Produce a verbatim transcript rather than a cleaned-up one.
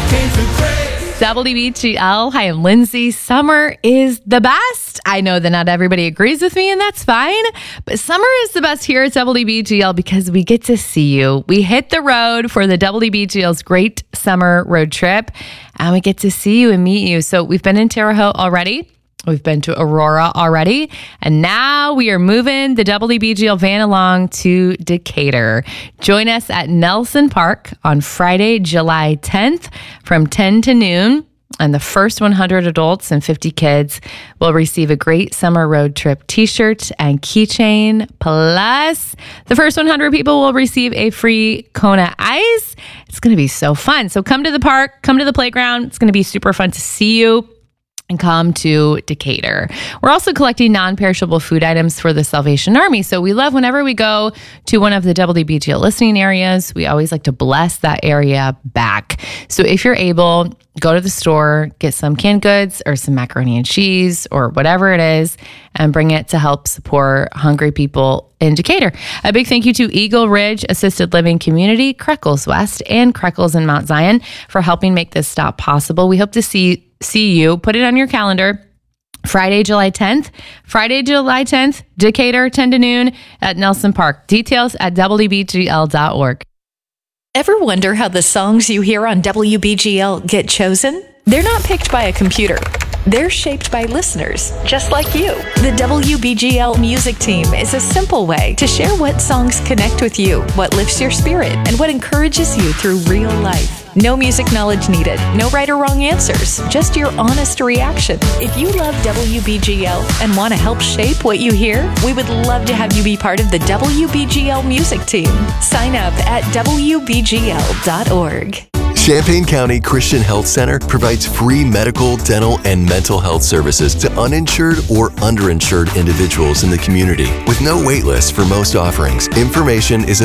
W B G L. Hi, I'm Lindsay. Summer is the best. I know that not everybody agrees with me, and that's fine. But summer is the best here at W B G L because we get to see you. We hit the road for the W B G L's Great Summer Road Trip, and we get to see you and meet you. So we've been in Terre Haute already. We've been to Aurora already, and now we are moving the W B G L van along to Decatur. Join us at Nelson Park on Friday, July tenth from ten to noon, and the first one hundred adults and fifty kids will receive a Great Summer Road Trip t-shirt and keychain. Plus, the first one hundred people will receive a free Kona Ice. It's going to be so fun. So come to the park, come to the playground. It's going to be super fun to see you. And come to Decatur. We're also collecting non-perishable food items for the Salvation Army. So we love whenever we go to one of the W B G L listening areas, we always like to bless that area back. So if you're able, go to the store, get some canned goods or some macaroni and cheese or whatever it is, and bring it to help support hungry people in Decatur. A big thank you to Eagle Ridge Assisted Living Community, Creckles West, and Creckles in Mount Zion for helping make this stop possible. We hope to see see you. Put it on your calendar. Friday, July tenth. Friday, July tenth, Decatur, ten to noon at Nelson Park. Details at W B G L dot org. Ever wonder how the songs you hear on W B G L get chosen? They're not picked by a computer. They're shaped by listeners, just like you. The W B G L music team is a simple way to share what songs connect with you, what lifts your spirit, and what encourages you through real life. No music knowledge needed, no right or wrong answers, just your honest reaction. If you love W B G L and want to help shape what you hear, we would love to have you be part of the W B G L music team. Sign up at W B G L dot org. Champaign County Christian Health Center provides free medical, dental, and mental health services to uninsured or underinsured individuals in the community with no wait lists for most offerings. Information is